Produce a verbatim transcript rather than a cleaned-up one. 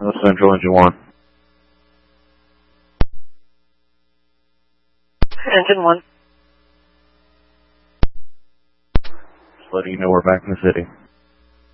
Uh, Central Engine one. Engine one. Just letting you know we're back in the city.